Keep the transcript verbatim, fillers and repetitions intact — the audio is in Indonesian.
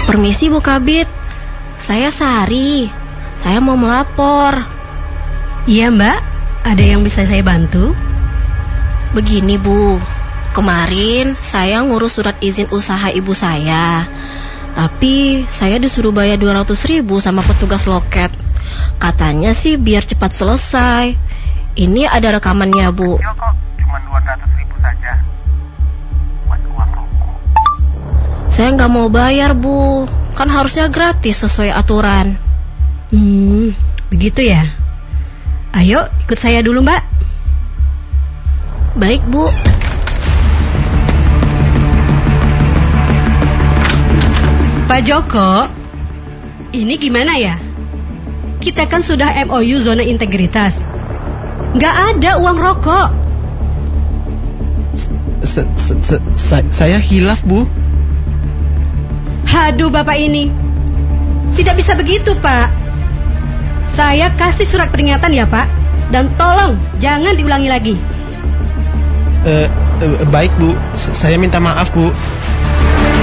Permisi Bu Kabid, saya Sari. Saya mau melapor. Iya Mbak, ada yang bisa saya bantu? Begini Bu, kemarin saya ngurus surat izin usaha ibu saya. Tapi saya disuruh bayar dua ratus ribu sama petugas loket. Katanya sih biar cepat selesai. Ini ada rekamannya Bu. Kecil kok, cuma dua ratus ribu saja. Buat uang rokok. Saya nggak mau bayar Bu, kan harusnya gratis sesuai aturan. Hmm, begitu ya. Ayo ikut saya dulu Mbak. Baik Bu. Pak Joko, ini gimana ya? Kita kan sudah M O U zona integritas. Nggak ada uang rokok. S- s- s- s- Saya hilaf Bu. Haduh Bapak ini, tidak bisa begitu Pak. Saya kasih surat peringatan ya Pak. Dan tolong jangan diulangi lagi. Eh, eh, Baik Bu, S- saya minta maaf Bu.